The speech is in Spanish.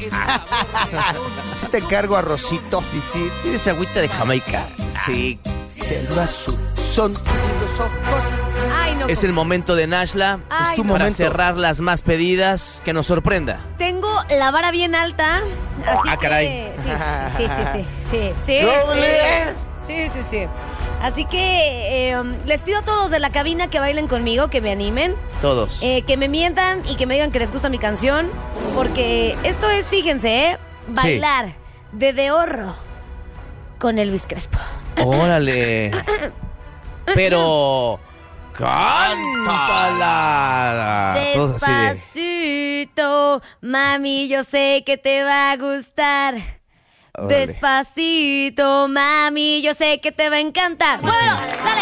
Sí te encargo arrocito. Sí. ¿Tienes agüita de Jamaica? Sí. Cielo azul. Son los ojos. Ay, no. Es el momento de Nashla. Ay, Es tu no. Para momento. cerrar las más pedidas, que nos sorprenda. Tengo la vara bien alta. Así que... caray. Sí. Así que les pido a todos los de la cabina que bailen conmigo, que me animen. Todos. Que me mientan y que me digan que les gusta mi canción. Porque esto es, fíjense, bailar de ahorro con Elvis Crespo. Órale. Pero... ¡cántala! Todos así de... Despacito, mami, yo sé que te va a gustar. Órale. Despacito, mami, yo sé que te va a encantar. ¡Muévelo! ¡Dale!